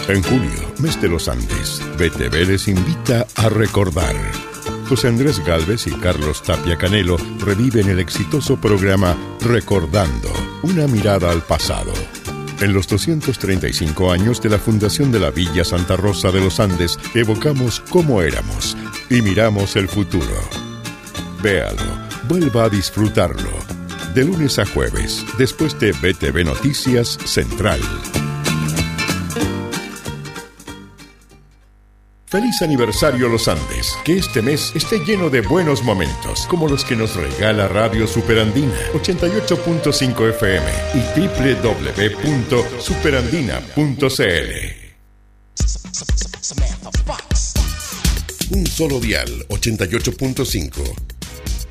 En julio, mes de los Andes, BTV les invita a recordar. José Andrés Gálvez y Carlos Tapia Canelo reviven el exitoso programa Recordando, una mirada al pasado. En los 235 años de la fundación de la Villa Santa Rosa de los Andes, evocamos cómo éramos y miramos el futuro. Véalo, vuelva a disfrutarlo. De lunes a jueves, después de BTV Noticias Central. Feliz aniversario Los Andes, que este mes esté lleno de buenos momentos, como los que nos regala Radio Superandina, 88.5 FM y www.superandina.cl. Un solo dial, 88.5.